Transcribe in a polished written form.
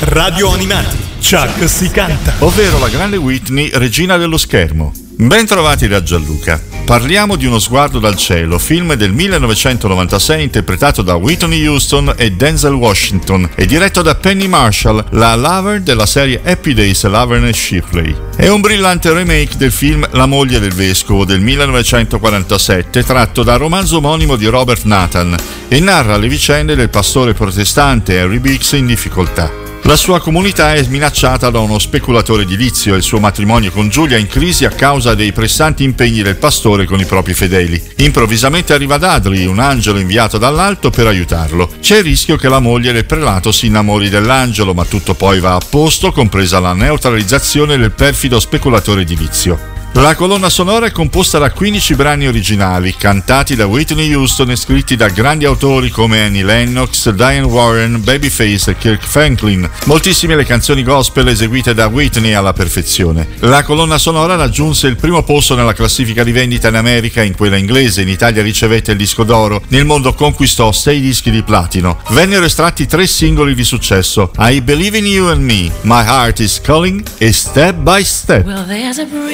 Radio Animati, Chuck si canta. Ovvero la grande Whitney, regina dello schermo. Ben trovati da Gianluca. Parliamo di Uno sguardo dal cielo, film del 1996 interpretato da Whitney Houston e Denzel Washington e diretto da Penny Marshall, la lover della serie Happy Days, Laverne Shipley. È un brillante remake del film La moglie del vescovo del 1947, tratto dal romanzo omonimo di Robert Nathan e narra le vicende del pastore protestante Henry Biggs in difficoltà. La sua comunità è minacciata da uno speculatore edilizio e il suo matrimonio con Giulia è in crisi a causa dei pressanti impegni del pastore con i propri fedeli. Improvvisamente arriva Dudley, un angelo inviato dall'alto per aiutarlo. C'è il rischio che la moglie del prelato si innamori dell'angelo, ma tutto poi va a posto, compresa la neutralizzazione del perfido speculatore edilizio. La colonna sonora è composta da 15 brani originali, cantati da Whitney Houston e scritti da grandi autori come Annie Lennox, Diane Warren, Babyface e Kirk Franklin. Moltissime le canzoni gospel eseguite da Whitney alla perfezione. La colonna sonora raggiunse il primo posto nella classifica di vendita in America e in quella inglese. In Italia ricevette il disco d'oro. Nel mondo conquistò 6 dischi di platino. Vennero estratti 3 singoli di successo: I Believe in You and Me, My Heart is Calling e Step by Step.